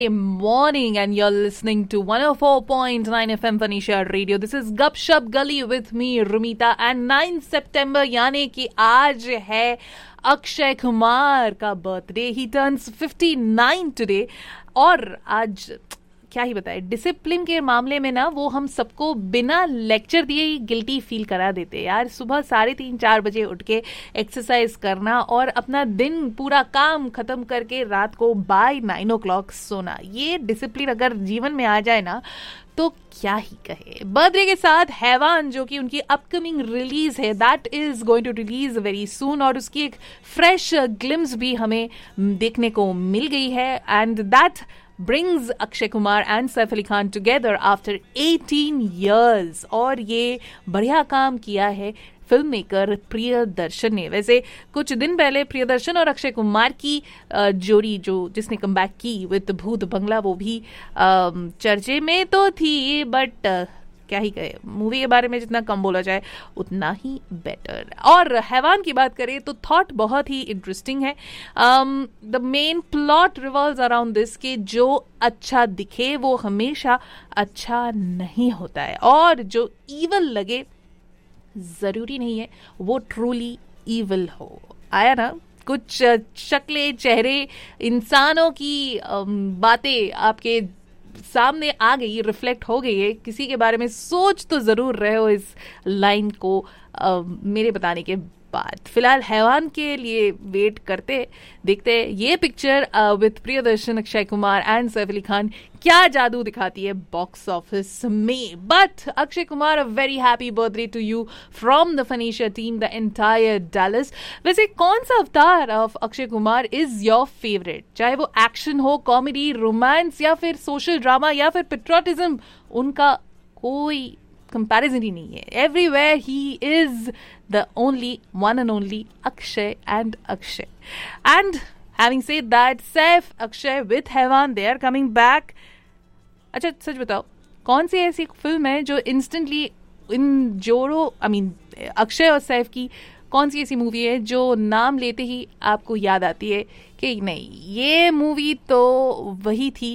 Morning, and you're listening to 104.9 FM Vanisha Radio. This is Gup Shup Gully with me, Rumita, and 9 September यानी कि आज है अक्षय कुमार का birthday. ही turns 59 today. और आज क्या ही बताए, डिसिप्लिन के मामले में ना वो हम सबको बिना लेक्चर दिए ही गिल्टी फील करा देते यार. सुबह 3:30-4 बजे उठ के एक्सरसाइज करना और अपना दिन पूरा काम खत्म करके रात को बाय 9 o'clock सोना, ये डिसिप्लिन अगर जीवन में आ जाए ना तो क्या ही कहे. बर्थडे के साथ हैवान, जो कि उनकी अपकमिंग रिलीज है, that is going to release very soon, और उसकी एक फ्रेश ग्लिम्स भी हमें देखने को मिल गई है. And that brings Akshay Kumar and Saif Ali Khan together after 18 years. और ये बढ़िया काम किया है फिल्म मेकर प्रियदर्शन ने. वैसे कुछ दिन पहले प्रियदर्शन और अक्षय कुमार की जोड़ी जो जिसने कमबैक की विद भूत बंगला, वो भी चर्चे में तो थी, बट क्या ही कहे, मूवी के बारे में जितना कम बोला जाए उतना ही बेटर. और हैवान की बात करें तो थॉट बहुत ही इंटरेस्टिंग है. The main plot revolves around this कि जो अच्छा दिखे वो हमेशा अच्छा नहीं होता है, और जो ईवल लगे जरूरी नहीं है वो ट्रूली ईवल हो. आया ना कुछ शक्लें, चेहरे, इंसानों की बातें आपके सामने आ गई, रिफ्लेक्ट हो गई है. किसी के बारे में सोच तो जरूर रहे हो इस लाइन को मेरे बताने के बाद. फिलहाल हैवान के लिए वेट करते देखते हैं ये picture with Priyadarshan, Akshay Kumar and Saif Ali Khan क्या जादू दिखाती है बॉक्स ऑफिस में. But Akshay Kumar, a very happy birthday to you from the फनीशा team, the entire Dallas. वैसे कौन सा अवतार of Akshay Kumar is your favourite? चाहे वो एक्शन हो, कॉमेडी, रोमांस, या फिर सोशल ड्रामा, या फिर पेट्रोटिज्म, उनका कोई कंपैरिजन ही नहीं है. Everywhere he is the only one and only Akshay and Akshay. And having said that, Saif, Akshay with Hewan, they are coming back. अच्छा सच बताओ, कौन सी ऐसी फिल्म है जो इंस्टेंटली इन जोड़ो, अक्षय और सैफ की कौन सी ऐसी मूवी है जो नाम लेते ही आपको याद आती है कि नहीं ये मूवी तो वही थी?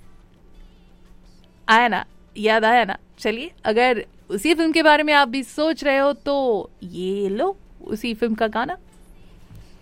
आया ना, याद आया ना? चलिए, अगर उसी फिल्म के बारे में आप भी सोच रहे हो तो ये लो उसी फिल्म का गाना.